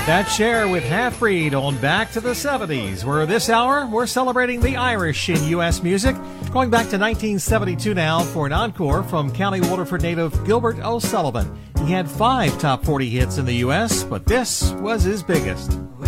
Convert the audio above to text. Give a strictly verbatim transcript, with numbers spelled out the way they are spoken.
That Cher with Half Breed on Back to the seventies, where this hour we're celebrating the Irish in U S music. Going back to nineteen seventy-two now for an encore from County Waterford native Gilbert O'Sullivan. He had five top forty hits in the U S, but this was his biggest.